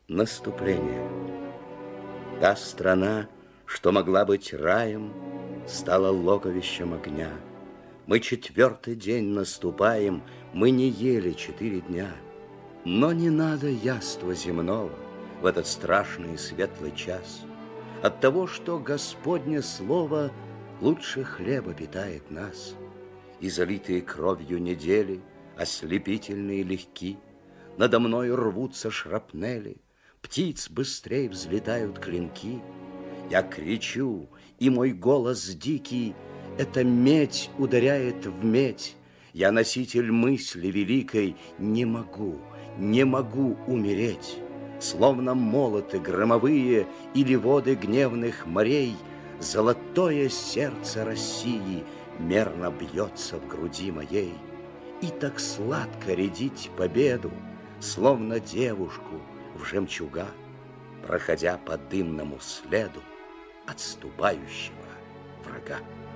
Наступление. Та страна, что могла быть раем, стала логовищем огня. Мы 4-й день наступаем, мы не ели 4 дня. Но не надо яства земного в этот страшный и светлый час. От того, что Господне слово лучше хлеба питает нас. И залитые кровью недели, ослепительные легки, надо мною рвутся шрапнели, птиц быстрей взлетают клинки. Я кричу, и мой голос дикий, эта медь ударяет в медь. Я носитель мысли великой, не могу умереть. Словно молоты громовые или воды гневных морей, золотое сердце России мерно бьется в груди моей. И так сладко рядить победу, словно девушку в жемчуга, проходя по дымному следу отступающего врага.